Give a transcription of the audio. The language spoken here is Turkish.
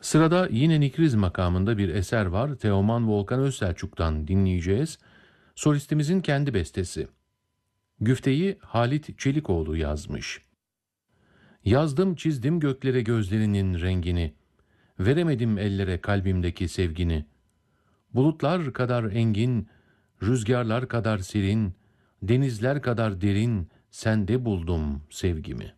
Sırada yine Nikriz makamında bir eser var. Teoman Volkan Özselçuk'tan dinleyeceğiz. Solistimizin kendi bestesi. Güfteyi Halit Çelikoğlu yazmış. Yazdım çizdim göklere gözlerinin rengini. Veremedim ellere kalbimdeki sevgini. Bulutlar kadar engin, rüzgarlar kadar serin, denizler kadar derin, sende buldum sevgimi.